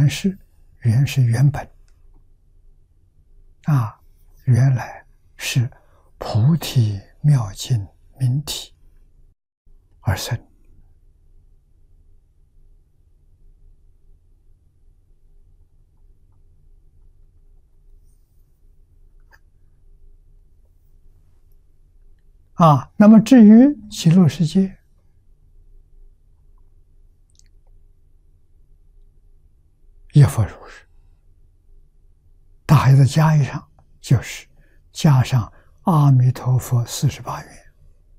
原是原本啊，原来是菩提妙境明体而生。那么至于极乐世界，也复如是。大海的加一上，就是加上阿弥陀佛48愿，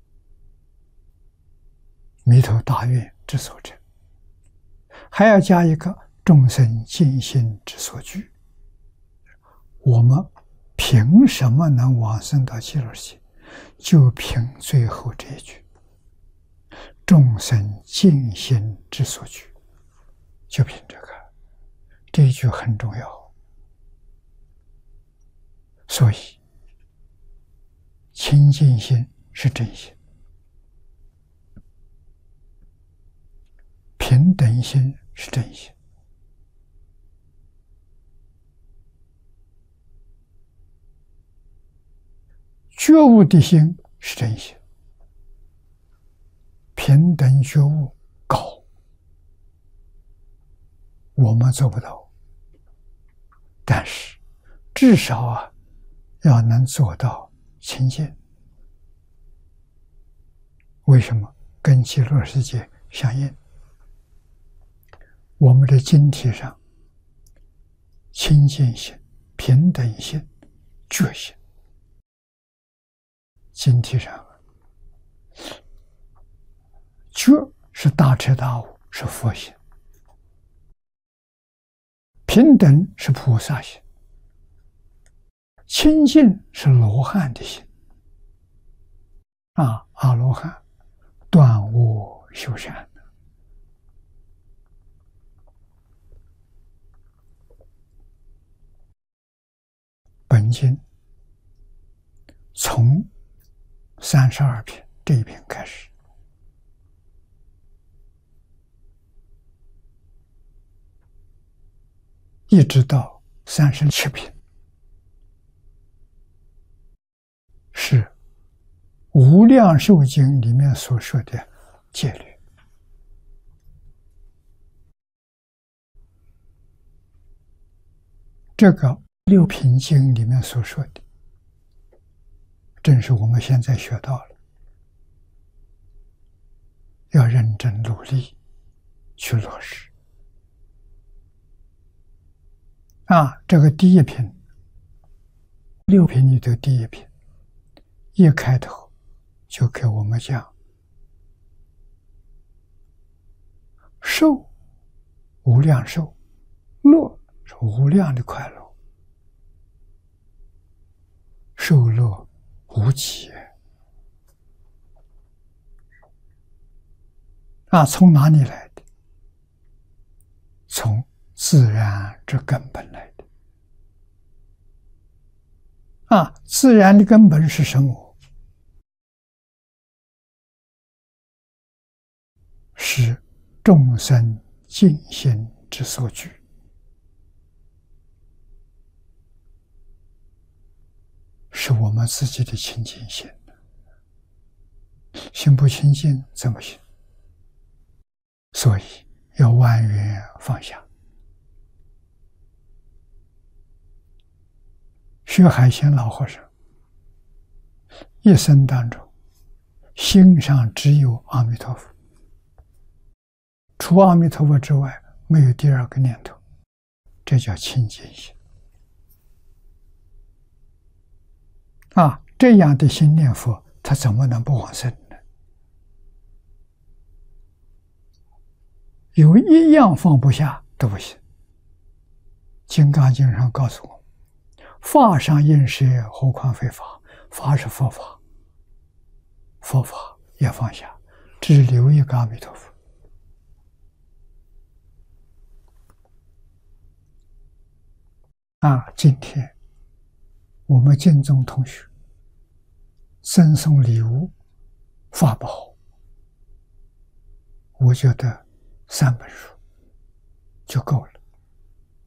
弥陀大愿之所成，还要加一个众生尽心之所居。我们凭什么能往生到极乐世界？就凭最后这一句众生尽心之所居，就凭这一句很重要。所以清净心是真心，平等心是真心，觉悟的心是真心，平等觉悟高，我们做不到，但是至少要能做到清净。为什么？跟极乐世界相应。我们的经体上，清净心、平等心、觉心。经体上，觉是大彻大悟，是佛心；平等是菩萨心；清净是罗汉的心。阿罗汉断恶修善。本经从32篇这一篇开始，一直到37篇，是《无量寿经》里面所说的戒律。这个六品经里面所说的，正是我们现在学到了，要认真努力去落实。这个第一品，六品里头第一品，一开头就给我们讲寿，无量寿，乐是无量的快乐，寿乐无极。从哪里来的？从自然之根本来的。自然的根本是什么？是众生尽心之所居。是我们自己的清净心，心不清净怎么行？所以要万缘放下。薛海贤老和尚一生当中，心上只有阿弥陀佛，除阿弥陀佛之外，没有第二个念头，这叫清净心。这样的心念佛，他怎么能不往生呢？有一样放不下都不行。《金刚经》上告诉我，法上应舍，何况非法？法是佛法，佛法也放下，只留一个阿弥陀佛。今天我们净宗同学赠送礼物法宝，我觉得3本书就够了。